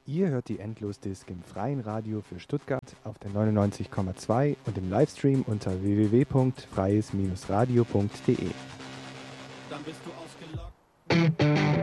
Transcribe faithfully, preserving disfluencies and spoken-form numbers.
Ihr hört die Endlosdisk im freien Radio für Stuttgart auf der neunundneunzig Komma zwei und im Livestream unter w w w punkt freies Bindestrich radio punkt d e. Dann bist du ausgelockt.